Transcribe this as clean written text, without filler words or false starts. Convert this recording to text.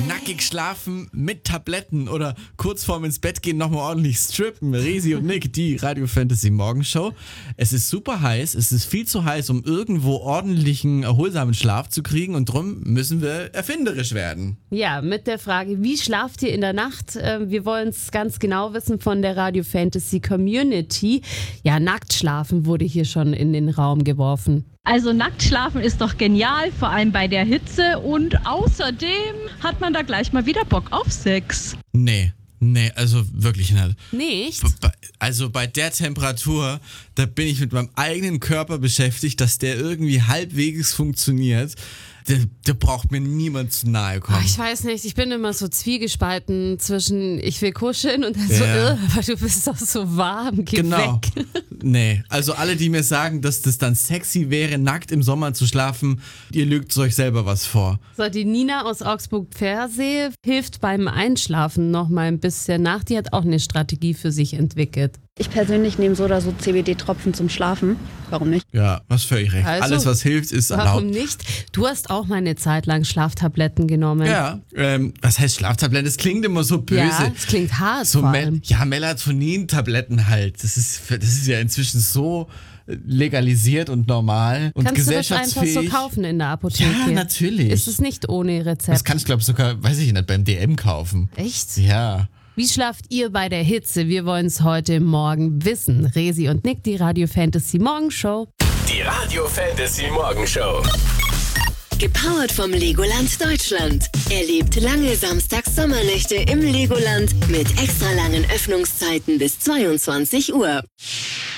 Nackig schlafen mit Tabletten oder kurz vorm ins Bett gehen nochmal ordentlich strippen. Resi und Nick, die Radio Fantasy Morgenshow. Es ist super heiß, es ist viel zu heiß, um irgendwo ordentlichen, erholsamen Schlaf zu kriegen und darum müssen wir erfinderisch werden. Ja, mit der Frage, wie schlaft ihr in der Nacht? Wir wollen es ganz genau wissen von der Radio Fantasy Community. Ja, nackt schlafen wurde hier schon in den Raum geworfen. Also nackt schlafen ist doch genial, vor allem bei der Hitze und außerdem hat man da gleich mal wieder Bock auf Sex. Nee, also wirklich nicht. Nicht? Also bei der Temperatur, da bin ich mit meinem eigenen Körper beschäftigt, dass der irgendwie halbwegs funktioniert. Da braucht mir niemand zu nahe kommen. Ich weiß nicht, ich bin immer so zwiegespalten zwischen ich will kuscheln und dann aber du bist doch so warm, geh weg. Nee, also alle, die mir sagen, dass das dann sexy wäre, nackt im Sommer zu schlafen, ihr lügt euch selber was vor. So, die Nina aus Augsburg-Pfersee hilft beim Einschlafen noch mal ein bisschen nach. Die hat auch eine Strategie für sich entwickelt. Ich persönlich nehme so oder so CBD-Tropfen zum Schlafen. Warum nicht? Ja, hast völlig recht. Also, alles, was hilft, ist erlaubt. Warum nicht? Du hast auch mal eine Zeit lang Schlaftabletten genommen. Ja, was heißt Schlaftabletten? Das klingt immer so böse. Ja, das klingt hart so vor allem. Melatonin-Tabletten halt. Das ist ja inzwischen so legalisiert und normal und Kannst du das gesellschaftsfähig. einfach so kaufen in der Apotheke? Ja, natürlich. Ist es nicht ohne Rezept? Das kannst du, glaube ich, sogar, weiß ich nicht, beim DM kaufen. Echt? Ja. Wie schlaft ihr bei der Hitze? Wir wollen es heute Morgen wissen. Resi und Nick, die Radio Fantasy Morgenshow. Die Radio Fantasy Morgenshow. Gepowert vom Legoland Deutschland. Erlebt lange Samstags-Sommernächte im Legoland mit extra langen Öffnungszeiten bis 22 Uhr.